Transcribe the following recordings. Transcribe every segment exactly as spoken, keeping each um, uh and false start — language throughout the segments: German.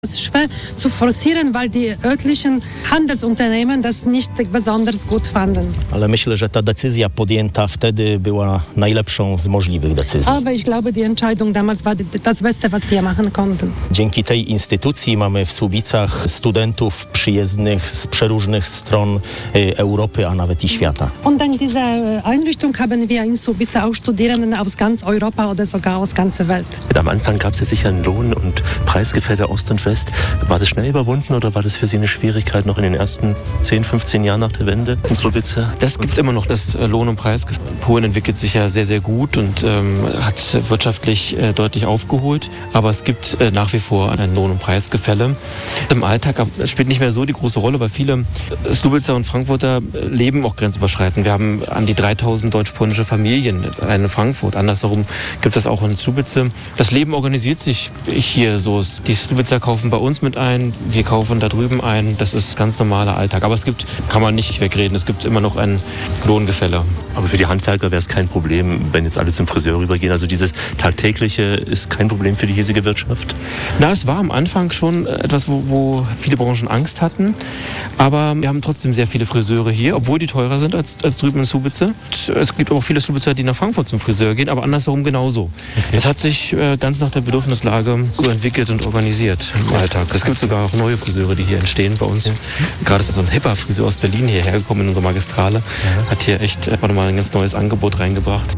Es ist schwer zu forcieren, weil die örtlichen Handelsunternehmen das nicht besonders gut fanden. Ale myślę, że ta decyzja podjęta wtedy była najlepszą z możliwych decyzji. Aber ich glaube, die Entscheidung damals war das Beste, was wir machen konnten. Dzięki tej instytucji mamy w Słubicach studentów przyjezdnych z przeróżnych stron Europy, a nawet i świata. Und dank dieser Einrichtung haben wir in Słubice auch Studierenden aus ganz Europa oder sogar aus ganzer Welt. Am Anfang gab es ja sicher ein Lohn- und Preisgefälle Ost und West. War das schnell überwunden oder war das für Sie eine Schwierigkeit noch in den ersten zehn, fünfzehn Jahren nach der Wende in Słubice? Das gibt es immer noch, das Lohn- und Preisgefälle. Polen entwickelt sich ja sehr, sehr gut und ähm, hat wirtschaftlich äh, deutlich aufgeholt. Aber es gibt äh, nach wie vor ein Lohn- und Preisgefälle. Im Alltag spielt nicht mehr so die große Rolle, weil viele Słubicer und Frankfurter leben auch grenzüberschreitend. Wir haben an die dreitausend deutsch-polnische Familien in Frankfurt. Andersherum gibt es das auch in Słubice. Das Leben organisiert sich hier so. Die Słubicer kaufen bei uns mit ein, wir kaufen da drüben ein. Das ist ganz normaler Alltag. Aber es gibt, kann man nicht wegreden, es gibt immer noch ein Lohngefälle. Aber für die Handwerker wäre es kein Problem, wenn jetzt alle zum Friseur rübergehen. Also dieses Tagtägliche ist kein Problem für die hiesige Wirtschaft? Na, es war am Anfang schon etwas, wo, wo viele Branchen Angst hatten. Aber wir haben trotzdem sehr viele Friseure hier, obwohl die teurer sind als, als drüben in Słubice. Es gibt auch viele Słubicer, die nach Frankfurt zum Friseur gehen, aber andersherum genauso. Okay. Es hat sich äh, ganz nach der Bedürfnislage so entwickelt und organisiert im Alltag. Es gibt sogar auch neue Friseure, die hier entstehen bei uns. Ja. Gerade ist so ein hipper Friseur aus Berlin hierher gekommen in unsere Magistrale. Ja. Hat hier echt äh, mal ein ganz neues Angebot reingebracht.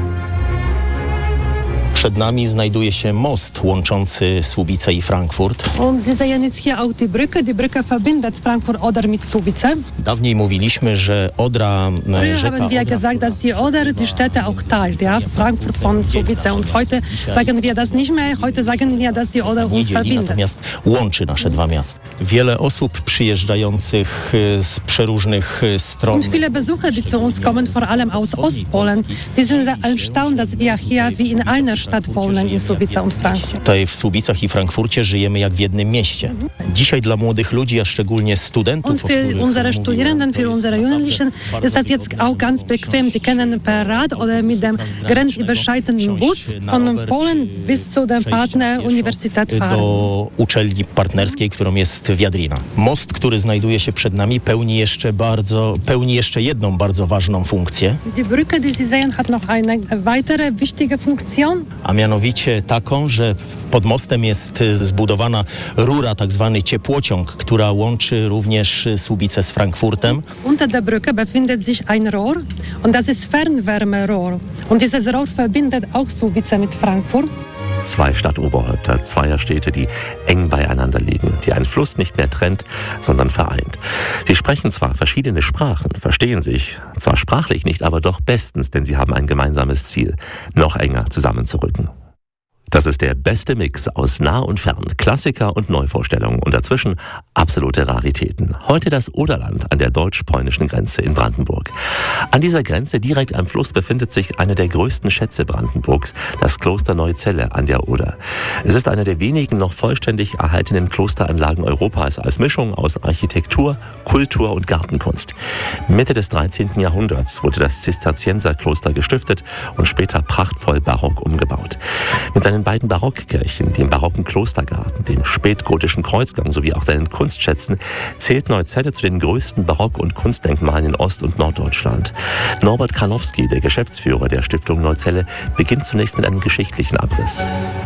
Przed nami znajduje się most łączący Słubice i Frankfurt. Und Sie sehen jetzt hier auch die Brücke. Die Brücke verbindet Frankfurt-Oder mit Słubice. Dawniej mówiliśmy, że Odra Früher rzeka haben wir gesagt, dass die Oder die Städte auch teilt, ja, Frankfurt von Słubice. Und heute sagen wir das nicht mehr. Heute sagen wir, dass die Oder uns verbindet. Natomiast łączy nasze dwa miasta. Wiele osób przyjeżdżających z przeróżnych stron. Und viele Besucher, die zu uns kommen, vor allem aus Ostpolen, die sind sehr erstaunt, dass wir hier wie in einer Stadt wohnen, in Słubice und Frankfurt. Tutaj w Słubicach i Frankfurcie żyjemy jak w jednym mieście. Dzisiaj dla młodych ludzi, a szczególnie studentów. Und für unsere Studierenden, für unsere Jugendlichen ist das jetzt auch ganz bequem. Sie können per Rad oder mit dem grenzüberschreitenden Bus von Polen bis zu der Partneruniversität fahren. Do uczelni partnerskiej, którą jest Viadrina. Most, który znajduje się przed nami, pełni jeszcze bardzo, pełni jeszcze jedną bardzo ważną funkcję. Die Brücke, die Sie sehen, hat noch eine weitere wichtige Funktion. A mianowicie taką, że pod mostem jest zbudowana rura, tak zwany ciepłociąg, która łączy również Słubice z Frankfurtem. Unter der Brücke befindet sich ein Rohr und das ist Fernwärmerohr. Und dieses Rohr verbindet auch Słubice mit Frankfurt. Zwei Stadtoberhäupter zweier Städte, die eng beieinander liegen, die einen Fluss nicht mehr trennt, sondern vereint. Sie sprechen zwar verschiedene Sprachen, verstehen sich zwar sprachlich nicht, aber doch bestens, denn sie haben ein gemeinsames Ziel, noch enger zusammenzurücken. Das ist der beste Mix aus nah und fern, Klassiker und Neuvorstellungen und dazwischen absolute Raritäten. Heute das Oderland an der deutsch-polnischen Grenze in Brandenburg. An dieser Grenze direkt am Fluss befindet sich einer der größten Schätze Brandenburgs, das Kloster Neuzelle an der Oder. Es ist einer der wenigen noch vollständig erhaltenen Klosteranlagen Europas als Mischung aus Architektur, Kultur und Gartenkunst. Mitte des dreizehnten Jahrhunderts wurde das Zisterzienserkloster gestiftet und später prachtvoll barock umgebaut. Mit seinen beiden Barockkirchen, dem barocken Klostergarten, dem spätgotischen Kreuzgang sowie auch seinen Kunstschätzen zählt Neuzelle zu den größten Barock- und Kunstdenkmalen in Ost- und Norddeutschland. Norbert Karnowski, der Geschäftsführer der Stiftung Neuzelle, beginnt zunächst mit einem geschichtlichen Abriss.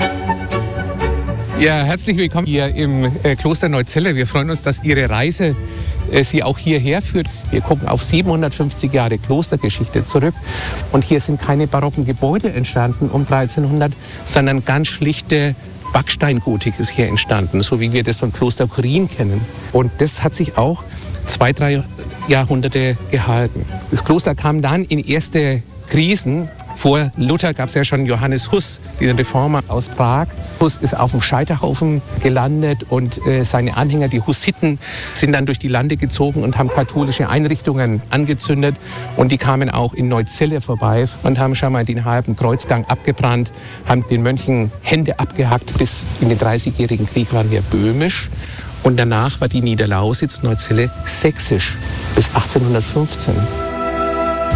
Ja, herzlich willkommen hier im äh, Kloster Neuzelle. Wir freuen uns, dass Ihre Reise äh, Sie auch hierher führt. Wir gucken auf siebenhundertfünfzig Jahre Klostergeschichte zurück. Und hier sind keine barocken Gebäude entstanden um dreizehnhundert, sondern ganz schlichte Backsteingotik ist hier entstanden, so wie wir das von Kloster Kurin kennen. Und das hat sich auch zwei, drei Jahrhunderte gehalten. Das Kloster kam dann in erste Krisen. Vor Luther gab es ja schon Johannes Huss, den Reformer aus Prag. Huss ist auf dem Scheiterhaufen gelandet und äh, seine Anhänger, die Hussiten, sind dann durch die Lande gezogen und haben katholische Einrichtungen angezündet. Und die kamen auch in Neuzelle vorbei und haben schon mal den halben Kreuzgang abgebrannt, haben den Mönchen Hände abgehackt. Bis in den dreißigjährigen Krieg waren wir böhmisch. Und danach war die Niederlausitz, Neuzelle, sächsisch bis achtzehnhundertfünfzehn.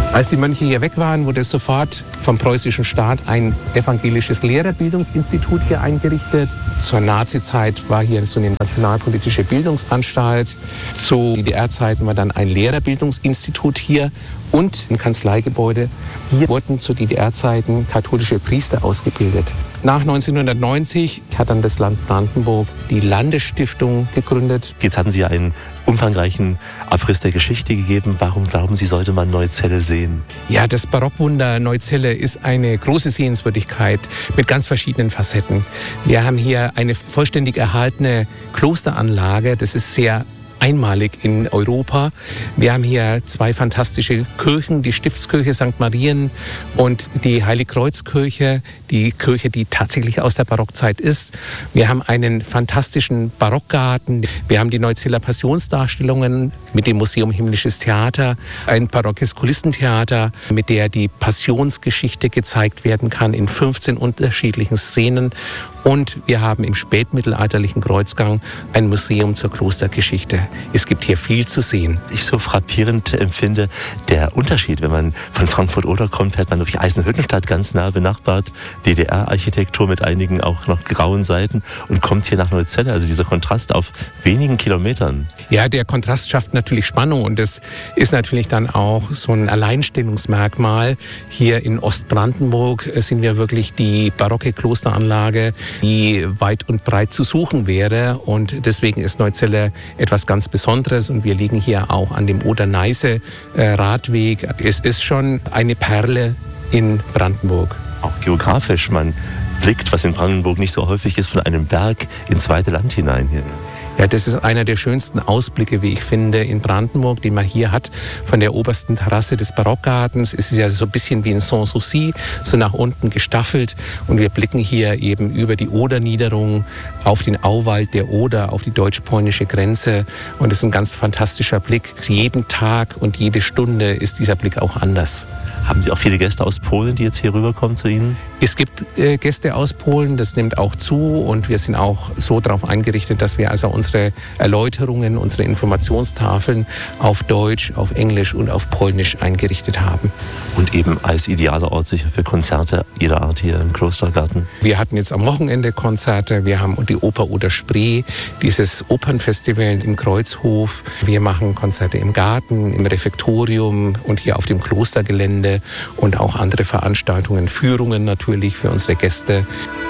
Als die Mönche hier weg waren, wurde sofort vom preußischen Staat ein evangelisches Lehrerbildungsinstitut hier eingerichtet. Zur Nazizeit war hier so eine nationalpolitische Bildungsanstalt. Zu D D R-Zeiten war dann ein Lehrerbildungsinstitut hier und ein Kanzleigebäude. Hier wurden zu D D R-Zeiten katholische Priester ausgebildet. Nach neunzehnhundertneunzig hat dann das Land Brandenburg die Landesstiftung gegründet. Jetzt hatten Sie einen umfangreichen Abriss der Geschichte gegeben. Warum glauben Sie, sollte man Neuzelle sehen? Ja, das Barockwunder Neuzelle ist eine große Sehenswürdigkeit mit ganz verschiedenen Facetten. Wir haben hier eine vollständig erhaltene Klosteranlage. Das ist sehr einmalig in Europa. Wir haben hier zwei fantastische Kirchen, die Stiftskirche Sankt Marien und die Heiligkreuzkirche, die Kirche, die tatsächlich aus der Barockzeit ist. Wir haben einen fantastischen Barockgarten. Wir haben die Neuzeller Passionsdarstellungen mit dem Museum Himmlisches Theater, ein barockes Kulissentheater, mit der die Passionsgeschichte gezeigt werden kann in fünfzehn unterschiedlichen Szenen. Und wir haben im spätmittelalterlichen Kreuzgang ein Museum zur Klostergeschichte. Es gibt hier viel zu sehen. Ich so frappierend empfinde, der Unterschied, wenn man von Frankfurt-Oder kommt, fährt man durch Eisenhüttenstadt, ganz nah benachbart, D D R-Architektur mit einigen auch noch grauen Seiten und kommt hier nach Neuzelle. Also dieser Kontrast auf wenigen Kilometern. Ja, der Kontrast schafft natürlich Spannung und das ist natürlich dann auch so ein Alleinstellungsmerkmal. Hier in Ostbrandenburg sind wir wirklich die barocke Klosteranlage, die weit und breit zu suchen wäre und deswegen ist Neuzelle etwas ganz Besonderes und wir liegen hier auch an dem Oder-Neiße-Radweg. Es ist schon eine Perle in Brandenburg. Auch geografisch, man blickt, was in Brandenburg nicht so häufig ist, von einem Berg ins zweite Land hinein hier. Ja, das ist einer der schönsten Ausblicke, wie ich finde, in Brandenburg, den man hier hat. Von der obersten Terrasse des Barockgartens. Es ist ja so ein bisschen wie ein Sanssouci, so nach unten gestaffelt. Und wir blicken hier eben über die Oderniederung auf den Auwald der Oder, auf die deutsch-polnische Grenze. Und es ist ein ganz fantastischer Blick. Jeden Tag und jede Stunde ist dieser Blick auch anders. Haben Sie auch viele Gäste aus Polen, die jetzt hier rüberkommen zu Ihnen? Es gibt äh, Gäste aus Polen, das nimmt auch zu und wir sind auch so darauf eingerichtet, dass wir also unsere Erläuterungen, unsere Informationstafeln auf Deutsch, auf Englisch und auf Polnisch eingerichtet haben. Und eben als idealer Ort sicher für Konzerte jeder Art hier im Klostergarten? Wir hatten jetzt am Wochenende Konzerte, wir haben die Oper Oder Spree, dieses Opernfestival im Kreuzhof. Wir machen Konzerte im Garten, im Refektorium und hier auf dem Klostergelände. Und auch andere Veranstaltungen, Führungen natürlich für unsere Gäste.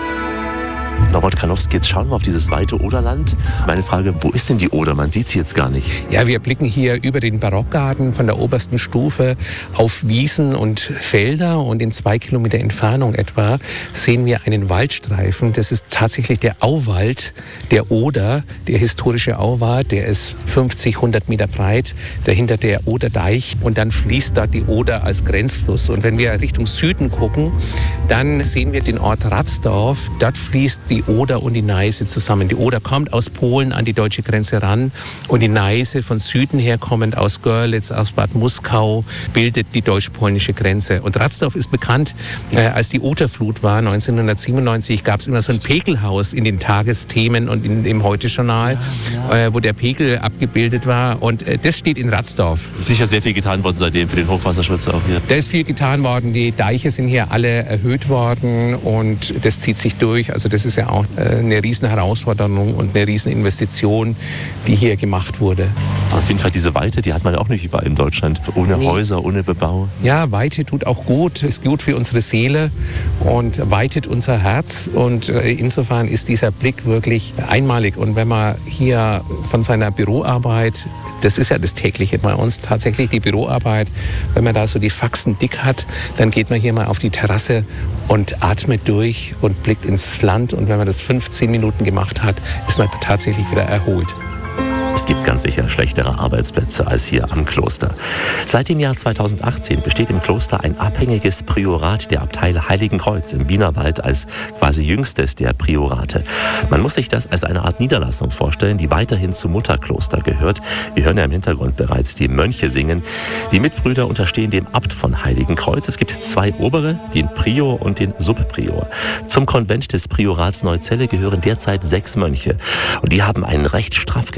Norbert Karnowski, jetzt schauen wir auf dieses weite Oderland. Meine Frage, wo ist denn die Oder? Man sieht sie jetzt gar nicht. Ja, wir blicken hier über den Barockgarten von der obersten Stufe auf Wiesen und Felder und in zwei Kilometer Entfernung etwa sehen wir einen Waldstreifen. Das ist tatsächlich der Auwald der Oder, der historische Auwald. Der ist fünfzig, hundert Meter breit, dahinter der Oderdeich und dann fließt dort die Oder als Grenzfluss. Und wenn wir Richtung Süden gucken, dann sehen wir den Ort Ratzdorf. Dort fließt die Oder und die Neiße zusammen. Die Oder kommt aus Polen an die deutsche Grenze ran und die Neiße von Süden her kommend aus Görlitz, aus Bad Muskau, bildet die deutsch-polnische Grenze. Und Ratzdorf ist bekannt, äh, als die Oderflut war, neunzehnhundertsiebenundneunzig, gab es immer so ein Pegelhaus in den Tagesthemen und in, im Heute-Journal, ja, ja. Äh, wo der Pegel abgebildet war. Und äh, das steht in Ratzdorf. Es ist sicher sehr viel getan worden seitdem für den Hochwasserschutz auch hier. Da ist viel getan worden. Die Deiche sind hier alle erhöht worden und das zieht sich durch. Also das ist ja auch eine riesen Herausforderung und eine riesen Investition, die hier gemacht wurde. Auf jeden Fall diese Weite, die hat man auch nicht überall in Deutschland. Ohne nee. Häuser, ohne Bebauung. Ja, Weite tut auch gut. Ist gut für unsere Seele und weitet unser Herz. Und insofern ist dieser Blick wirklich einmalig. Und wenn man hier von seiner Büroarbeit, das ist ja das Tägliche bei uns, tatsächlich die Büroarbeit, wenn man da so die Faxen dick hat, dann geht man hier mal auf die Terrasse und atmet durch und blickt ins Land. Und wenn man das fünfzehn Minuten gemacht hat, ist man tatsächlich wieder erholt. Es gibt ganz sicher schlechtere Arbeitsplätze als hier am Kloster. Seit dem Jahr zweitausendachtzehn besteht im Kloster ein abhängiges Priorat der Abtei Heiligenkreuz im Wienerwald als quasi jüngstes der Priorate. Man muss sich das als eine Art Niederlassung vorstellen, die weiterhin zum Mutterkloster gehört. Wir hören ja im Hintergrund bereits die Mönche singen. Die Mitbrüder unterstehen dem Abt von Heiligenkreuz. Es gibt zwei Obere, den Prior und den Subprior. Zum Konvent des Priorats Neuzelle gehören derzeit sechs Mönche. Und die haben einen recht straff geplanten Tag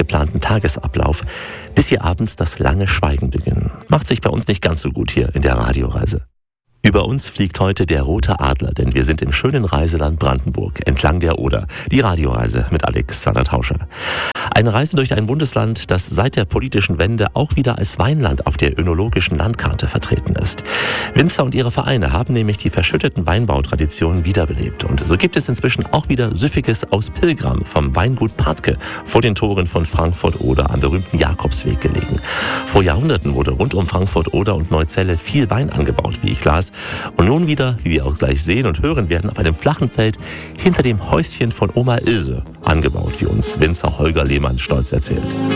Tagesablauf, bis hier abends das lange Schweigen beginnt. Macht sich bei uns nicht ganz so gut hier in der Radioreise. Über uns fliegt heute der Rote Adler, denn wir sind im schönen Reiseland Brandenburg, entlang der Oder. Die Radioreise mit Alexander Tauscher. Eine Reise durch ein Bundesland, das seit der politischen Wende auch wieder als Weinland auf der önologischen Landkarte vertreten ist. Winzer und ihre Vereine haben nämlich die verschütteten Weinbautraditionen wiederbelebt. Und so gibt es inzwischen auch wieder Süffiges aus Pilgram vom Weingut Partke vor den Toren von Frankfurt-Oder am berühmten Jakobsweg gelegen. Vor Jahrhunderten wurde rund um Frankfurt-Oder und Neuzelle viel Wein angebaut, wie ich las. Und nun wieder, wie wir auch gleich sehen und hören werden, auf einem flachen Feld hinter dem Häuschen von Oma Ilse angebaut, wie uns Winzer Holger Lehmann stolz erzählt.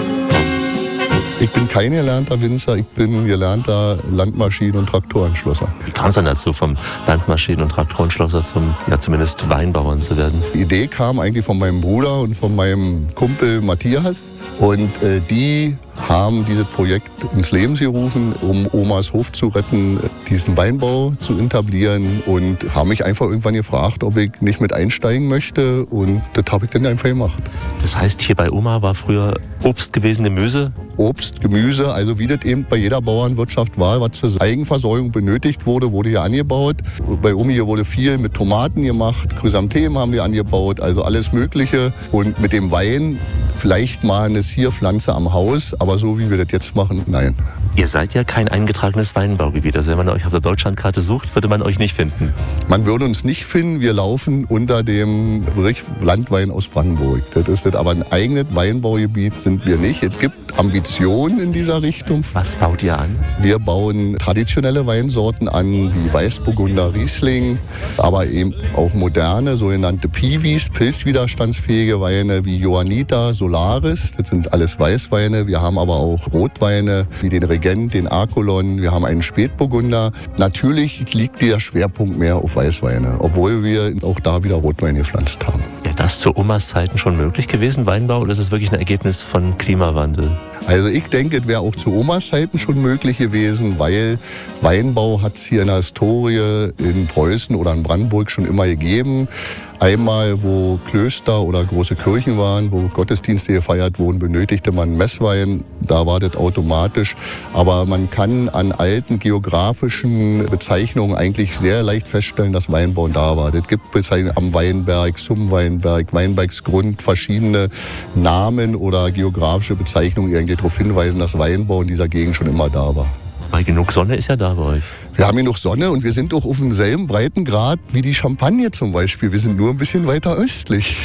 Ich bin kein gelernter Winzer, ich bin gelernter Landmaschinen- und Traktorenschlosser. Wie kam es dann dazu, vom Landmaschinen- und Traktorenschlosser zum, ja zumindest Weinbauern zu werden? Die Idee kam eigentlich von meinem Bruder und von meinem Kumpel Matthias. Und äh, die haben dieses Projekt ins Leben gerufen, um Omas Hof zu retten, diesen Weinbau zu etablieren und haben mich einfach irgendwann gefragt, ob ich nicht mit einsteigen möchte und das habe ich dann einfach gemacht. Das heißt, hier bei Oma war früher Obst gewesen, Gemüse? Obst, Gemüse, also wie das eben bei jeder Bauernwirtschaft war, was zur Eigenversorgung benötigt wurde, wurde hier angebaut. Bei Omi hier wurde viel mit Tomaten gemacht, Chrysanthemen haben wir angebaut, also alles Mögliche. Und mit dem Wein vielleicht mal eine Zierpflanze am Haus, aber so wie wir das jetzt machen, nein. Ihr seid ja kein eingetragenes Weinbaugebiet. Also wenn man euch auf der Deutschlandkarte sucht, würde man euch nicht finden. Man würde uns nicht finden. Wir laufen unter dem Bericht Landwein aus Brandenburg. Das ist das. Aber ein eigenes Weinbaugebiet sind wir nicht. Es gibt Ambitionen in dieser Richtung. Was baut ihr an? Wir bauen traditionelle Weinsorten an, wie Weißburgunder, Riesling, aber eben auch moderne, sogenannte Piwis, pilzwiderstandsfähige Weine wie Johanniter, Solaris. Das sind alles Weißweine. Wir haben aber auch Rotweine wie den Regent, den Arkolon. Wir haben einen Spätburgunder. Natürlich liegt der Schwerpunkt mehr auf Weißweine, obwohl wir auch da wieder Rotwein gepflanzt haben. Wäre das zu Omas Zeiten schon möglich gewesen, Weinbau, oder ist es wirklich ein Ergebnis von Klimawandel? Also ich denke, es wäre auch zu Omas Zeiten schon möglich gewesen, weil Weinbau hat es hier in der Historie in Preußen oder in Brandenburg schon immer gegeben. Einmal, wo Klöster oder große Kirchen waren, wo Gottesdienste gefeiert wurden, benötigte man Messwein. Da war das automatisch. Aber man kann an alten geografischen Bezeichnungen eigentlich sehr leicht feststellen, dass Weinbau da war. Es gibt Bezeichnungen am Weinberg, zum Weinberg, Weinbergsgrund, verschiedene Namen oder geografische Bezeichnungen, die eigentlich darauf hinweisen, dass Weinbau in dieser Gegend schon immer da war. Weil genug Sonne ist ja da bei euch. Wir haben genug Sonne und wir sind auch auf demselben Breitengrad wie die Champagne zum Beispiel. Wir sind nur ein bisschen weiter östlich.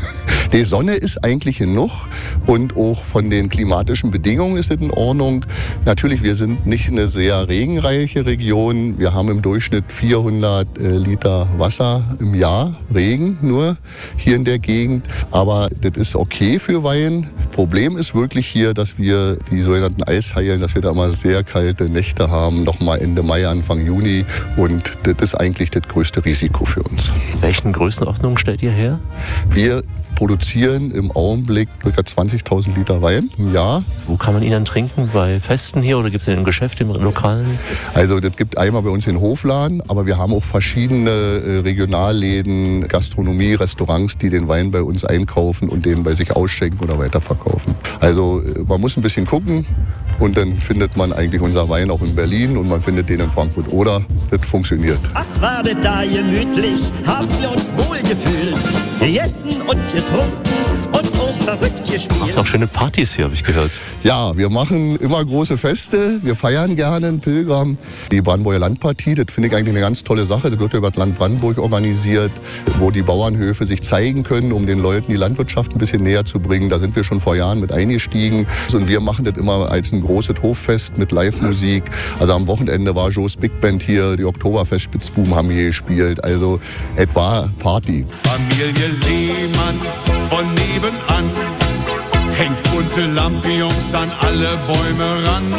Die Sonne ist eigentlich genug und auch von den klimatischen Bedingungen ist es in Ordnung. Natürlich, wir sind nicht eine sehr regenreiche Region. Wir haben im Durchschnitt vierhundert Liter Wasser im Jahr, Regen nur hier in der Gegend. Aber das ist okay für Wein. Problem ist wirklich hier, dass wir die sogenannten Eisheilen, dass wir da immer sehr kalte Nächte haben, noch mal Ende Mai, Anfang Juni. Und das ist eigentlich das größte Risiko für uns. Welchen Größenordnungen stellt ihr her? Wir produzieren im Augenblick ca. zwanzigtausend Liter Wein im Jahr. Wo kann man ihn dann trinken? Bei Festen hier oder gibt es den im Geschäft, im Lokalen? Also das gibt einmal bei uns den Hofladen, aber wir haben auch verschiedene äh, Regionalläden, Gastronomie, Restaurants, die den Wein bei uns einkaufen und den bei sich ausschenken oder weiterverkaufen. Also äh, man muss ein bisschen gucken und dann findet man eigentlich unser Wein auch in Berlin und man findet den in Frankfurt oder. Das funktioniert. Ach, war das da gemütlich, haben wir uns wohl gefühlt, gegessen und getrunken und auch verrückt gespielt. Macht auch schöne Partys hier, habe ich gehört. Ja, wir machen immer große Feste, wir feiern gerne in Pilgram. Die Brandenburger Landpartie, das finde ich eigentlich eine ganz tolle Sache. Das wird über das Land Brandenburg organisiert, wo die Bauernhöfe sich zeigen können, um den Leuten die Landwirtschaft ein bisschen näher zu bringen. Da sind wir schon vor Jahren mit eingestiegen. Und wir machen das immer als ein großes Hoffest mit Live-Musik. Also am Wochenende war Joe's Big Band hier, die Oktoberfest-Spitzbuben haben hier gespielt. Also etwa Party. Familie Lehmann von nebenan hängt bunte Lampions an alle Bäume ran.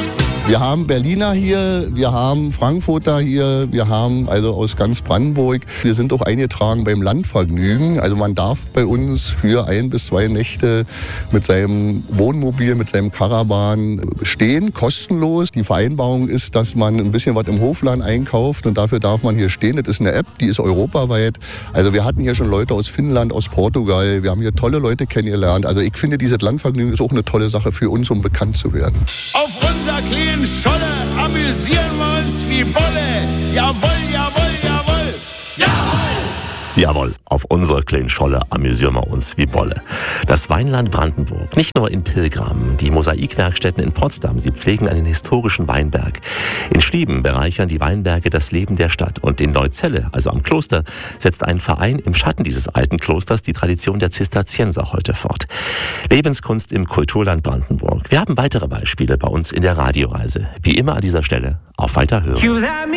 Wir haben Berliner hier, wir haben Frankfurter hier, wir haben also aus ganz Brandenburg. Wir sind auch eingetragen beim Landvergnügen. Also man darf bei uns für ein bis zwei Nächte mit seinem Wohnmobil, mit seinem Caravan stehen, kostenlos. Die Vereinbarung ist, dass man ein bisschen was im Hofladen einkauft und dafür darf man hier stehen. Das ist eine App, die ist europaweit. Also wir hatten hier schon Leute aus Finnland, aus Portugal. Wir haben hier tolle Leute kennengelernt. Also ich finde, dieses Landvergnügen ist auch eine tolle Sache für uns, um bekannt zu werden. Auf unser kleinen Scholle amüsieren wir uns wie Bolle. Jawohl, jawohl, jawohl. Jawohl! Jawohl, auf unserer kleinen Scholle amüsieren wir uns wie Bolle. Das Weinland Brandenburg, nicht nur in Pilgram, die Mosaikwerkstätten in Potsdam, sie pflegen einen historischen Weinberg. In Schlieben bereichern die Weinberge das Leben der Stadt. Und in Neuzelle, also am Kloster, setzt ein Verein im Schatten dieses alten Klosters die Tradition der Zisterzienser heute fort. Lebenskunst im Kulturland Brandenburg. Wir haben weitere Beispiele bei uns in der Radioreise. Wie immer an dieser Stelle auf Weiterhören.